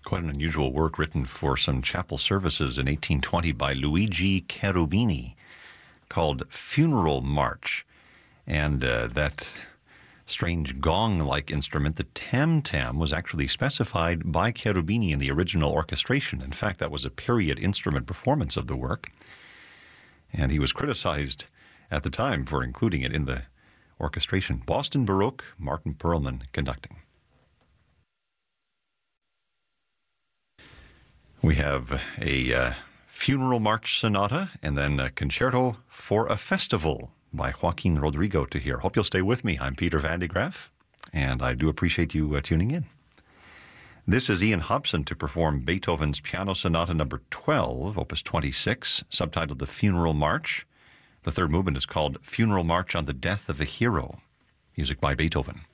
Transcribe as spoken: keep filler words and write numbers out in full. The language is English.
Quite an unusual work written for some chapel services in eighteen twenty by Luigi Cherubini called Funeral March. And uh, that strange gong-like instrument, the tam-tam, was actually specified by Cherubini in the original orchestration. In fact, that was a period instrument performance of the work. And he was criticized at the time for including it in the orchestration. Boston Baroque, Martin Perlman conducting. We have a uh, funeral march sonata and then a concerto for a festival by Joaquin Rodrigo to hear. Hope you'll stay with me. I'm Peter Van de Graaff, and I do appreciate you uh, tuning in. This is Ian Hobson to perform Beethoven's Piano Sonata number twelve, opus twenty-six, subtitled The Funeral March. The third movement is called Funeral March on the Death of a Hero, music by Beethoven.